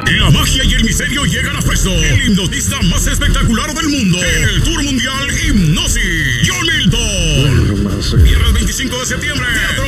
La magia y el misterio llegan a Fresno. El hipnotista más espectacular del mundo. En el Tour Mundial Hipnosis. John Milton. Viernes 25 de septiembre. Teatro